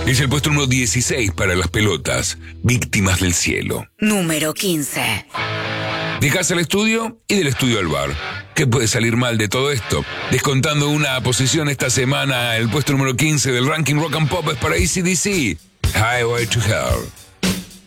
Es el puesto número 16 para las pelotas, Víctimas del Cielo. Número 15. De casa al estudio y del estudio al bar. ¿Qué puede salir mal de todo esto? Descontando una posición esta semana, el puesto número 15 del ranking Rock and Pop es para AC/DC, Highway to Hell.